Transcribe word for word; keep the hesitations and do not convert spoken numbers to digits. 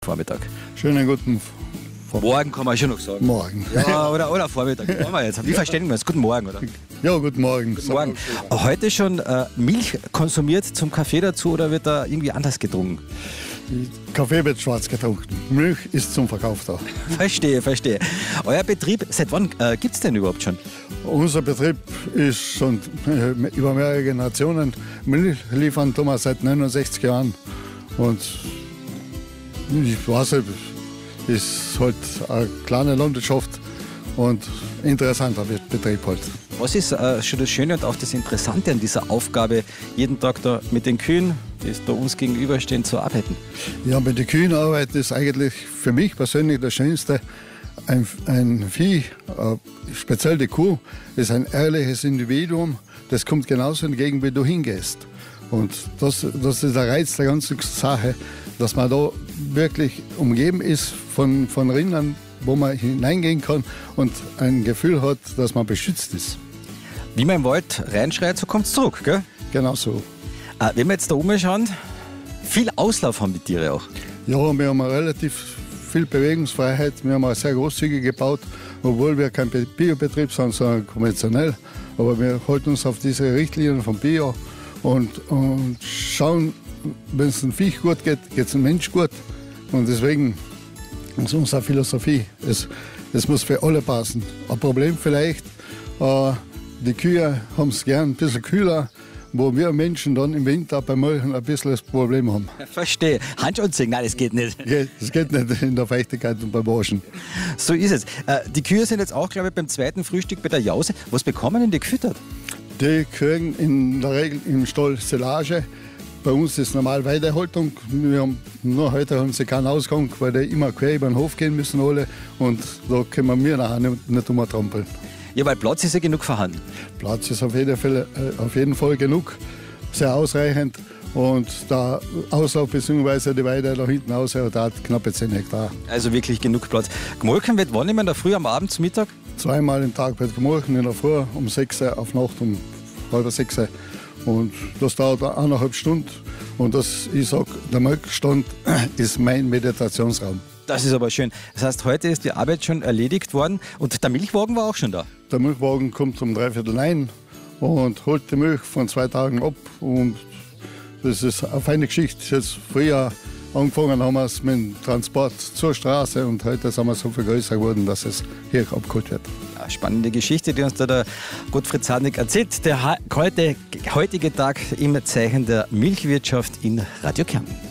Vormittag. Schönen guten Vormittag. Morgen kann man schon noch sagen. Morgen. Ja, oder, oder Vormittag. Wie, wir jetzt? Wie verstehen wir es? Guten Morgen, oder? Ja, guten Morgen. Guten Morgen. Heute schon äh, Milch konsumiert zum Kaffee dazu oder wird da irgendwie anders getrunken? Kaffee wird schwarz getrunken. Milch ist zum Verkauf da. Verstehe, verstehe. Euer Betrieb, seit wann äh, gibt es denn überhaupt schon? Unser Betrieb ist schon äh, über mehrere Generationen. Milch liefern tun wir seit neunundsechzig Jahren. Und ich weiß nicht, ist halt eine kleine Landwirtschaft und interessanter Betrieb halt. Was ist äh, schon das Schöne und auch das Interessante an dieser Aufgabe, jeden Tag da mit den Kühen, die da uns gegenüberstehen, zu arbeiten? Ja, mit den Kühen arbeiten ist eigentlich für mich persönlich das Schönste. Ein, ein Vieh, äh, speziell die Kuh, ist ein ehrliches Individuum, das kommt genauso entgegen, wie du hingehst. Und das, das ist der Reiz der ganzen Sache, dass man da wirklich umgeben ist von, von Rindern, wo man hineingehen kann und ein Gefühl hat, dass man beschützt ist. Wie man im Wald reinschreit, so kommt es zurück, gell? Genau so. Äh, wenn wir jetzt da umschauen, viel Auslauf haben die Tiere auch. Ja, wir haben relativ viel Bewegungsfreiheit. Wir haben auch sehr großzügig gebaut, obwohl wir kein Biobetrieb sind, sondern konventionell. Aber wir halten uns auf diese Richtlinien vom Bio und, und schauen, wenn es einem Viech gut geht, geht es einem Mensch gut. Und deswegen ist unsere Philosophie, es, es muss für alle passen. Ein Problem vielleicht, äh, die Kühe haben es gern ein bisschen kühler, wo wir Menschen dann im Winter beim Melken ein bisschen das Problem haben. Verstehe. Handschuhe anziehen, nein, das geht nicht. Das geht nicht in der Feuchtigkeit und beim Waschen. So ist es. Äh, die Kühe sind jetzt auch, glaube ich, beim zweiten Frühstück bei der Jause. Was bekommen denn die gefüttert? Die kriegen in der Regel im Stall Silage. Bei uns ist normal Weidehaltung. Wir haben, nur heute haben sie keinen Ausgang, weil die immer quer über den Hof gehen müssen alle. Und da können wir nachher nicht, nicht umtrampeln. Ja, weil Platz ist ja genug vorhanden. Platz ist auf jeden Fall, auf jeden Fall genug, sehr ausreichend. Und der Auslauf bzw. die Weide da hinten aus hat knappe zehn Hektar. Also wirklich genug Platz. Gemolken wird wann immer in der Früh, am Abend, zum Mittag? Zweimal im Tag wird gemolken, in der Früh um sechs Uhr, auf Nacht um halb sechs Uhr. Und das dauert eineinhalb Stunden. Und das, ich sage, der Melkstand ist mein Meditationsraum. Das ist aber schön. Das heißt, heute ist die Arbeit schon erledigt worden und der Milchwagen war auch schon da? Der Milchwagen kommt um dreiviertel neun und holt die Milch von zwei Tagen ab. Und das ist eine feine Geschichte. Jetzt früher angefangen haben wir es mit dem Transport zur Straße und heute sind wir so viel größer geworden, dass es hier abgeholt wird. Ja, spannende Geschichte, die uns da der Gottfried Zadnik erzählt. Der heute, heutige Tag im Zeichen der Milchwirtschaft in Radio Kärnten.